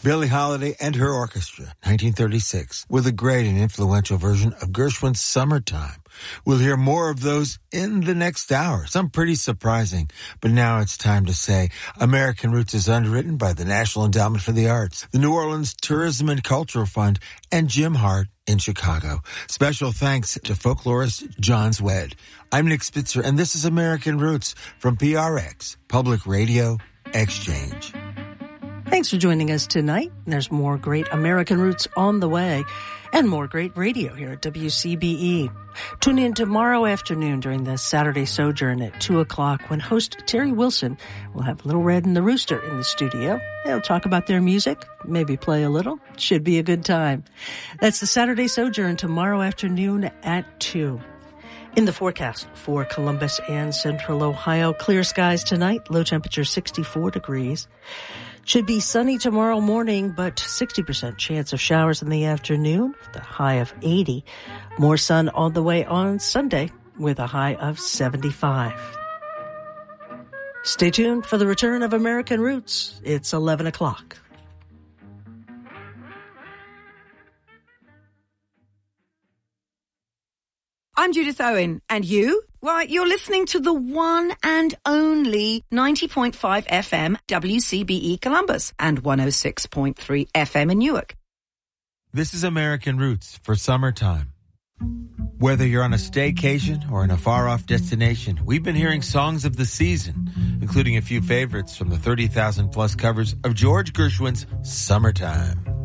Billie Holiday and her orchestra, 1936, with a great and influential version of Gershwin's Summertime. We'll hear more of those in the next hour, some pretty surprising. But now it's time to say American Roots is underwritten by the National Endowment for the Arts, the New Orleans Tourism and Cultural Fund, and Jim Hart in Chicago. Special thanks to folklorist John Zwed. I'm Nick Spitzer, and this is American Roots from PRX, Public Radio Exchange. Thanks for joining us tonight. There's more great American Roots on the way and more great radio here at WCBE. Tune in tomorrow afternoon during the Saturday Sojourn at 2 o'clock when host Terry Wilson will have Little Red and the Rooster in the studio. They'll talk about their music, maybe play a little. Should be a good time. That's the Saturday Sojourn tomorrow afternoon at 2. In the forecast for Columbus and Central Ohio, clear skies tonight, low temperature 64 degrees. Should be sunny tomorrow morning, but 60% chance of showers in the afternoon, the high of 80. More sun all the way on Sunday with a high of 75. Stay tuned for the return of American Roots. It's 11 o'clock. I'm Judith Owen, and you? Well, you're listening to the one and only 90.5 FM WCBE Columbus and 106.3 FM in Newark. This is American Roots for Summertime. Whether you're on a staycation or in a far-off destination, we've been hearing songs of the season, including a few favorites from the 30,000-plus covers of George Gershwin's Summertime.